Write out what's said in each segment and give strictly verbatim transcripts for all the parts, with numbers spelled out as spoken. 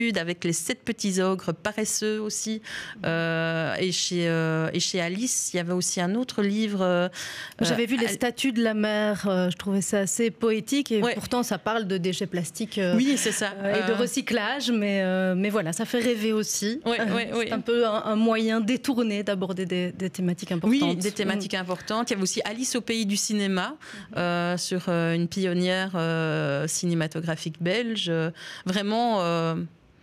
avec les sept petits ogres paresseux aussi. Euh, et, chez, euh, et chez Alice, il y avait aussi un autre livre. Euh, J'avais vu les euh, statues de la mer, euh, je trouvais ça assez poétique et ouais. Pourtant ça parle de déchets plastiques euh, oui, c'est ça. Euh, et de recyclage, mais, euh, mais voilà, ça fait rêver aussi. Oui, oui, c'est oui. un peu un, un moyen détourné d'aborder des, des thématiques importantes. Oui, des thématiques mmh. importantes. Il y avait aussi Alice au pays du cinéma, mmh. euh, sur euh, une pionnière euh, cinématographique belge. Euh, vraiment... Euh,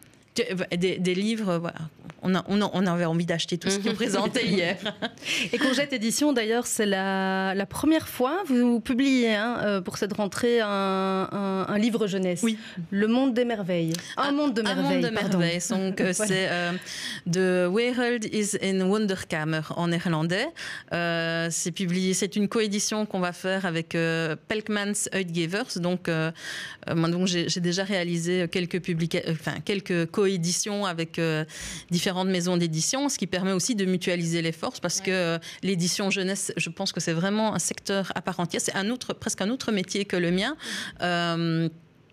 Des, des livres, voilà. on, a, on, a, on avait envie d'acheter tout ce qu'ils ont présenté hier. Et Courgette Édition, d'ailleurs, c'est la, la première fois, vous publiez hein, pour cette rentrée un, un, un livre jeunesse, oui. Le Monde des merveilles. Un, un monde de merveilles. Un monde de merveilles. Donc, voilà. C'est euh, De Wereld is in Wonderkamer en néerlandais. Euh, c'est publié, c'est une coédition qu'on va faire avec euh, Pelkmans Uitgevers. Donc, euh, moi, donc j'ai, j'ai déjà réalisé quelques publications, enfin quelques coéditions édition avec euh, différentes maisons d'édition, ce qui permet aussi de mutualiser les forces parce ouais. que euh, l'édition jeunesse, je pense que c'est vraiment un secteur à part entière, c'est un autre, presque un autre métier que le mien. Mmh. Euh,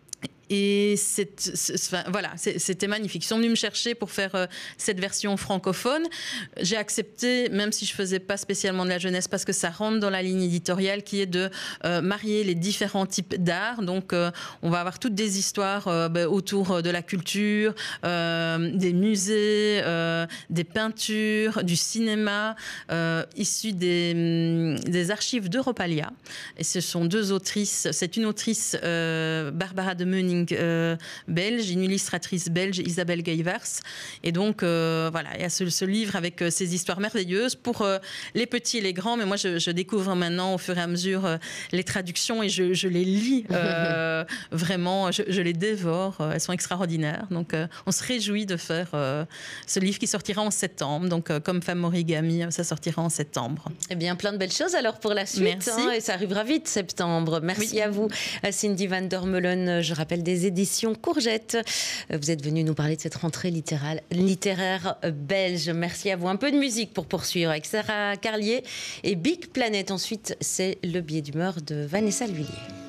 Et c'est, c'est, enfin, voilà, c'est, c'était magnifique. Ils sont venus me chercher pour faire euh, cette version francophone. J'ai accepté, même si je ne faisais pas spécialement de la jeunesse, parce que ça rentre dans la ligne éditoriale qui est de euh, marier les différents types d'art. Donc, euh, on va avoir toutes des histoires euh, bah, autour de la culture, euh, des musées, euh, des peintures, du cinéma, euh, issus des, des archives d'Europalia. Et ce sont deux autrices. C'est une autrice, euh, Barbara de Meuning, Euh, belge, une illustratrice belge, Isabelle Geivers. Et donc, euh, voilà, il y a ce, ce livre avec euh, ces histoires merveilleuses pour euh, les petits et les grands. Mais moi, je, je découvre maintenant au fur et à mesure euh, les traductions et je, je les lis euh, vraiment, je, je les dévore. Elles sont extraordinaires. Donc, euh, on se réjouit de faire euh, ce livre qui sortira en septembre. Donc, euh, comme Femme Origami, ça sortira en septembre. Eh bien, plein de belles choses alors pour la suite. Hein, et ça arrivera vite, septembre. Merci oui. à vous, Cindy van der Meulen. Je rappelle des éditions Courgette. Vous êtes venu nous parler de cette rentrée littéraire, littéraire belge. Merci à vous. Un peu de musique pour poursuivre avec Sarah Carlier et Big Planet. Ensuite, c'est Le Biais d'humeur de Vanessa Lhuillier.